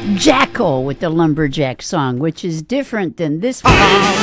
Jacko with the Lumberjack song, which is different than this one.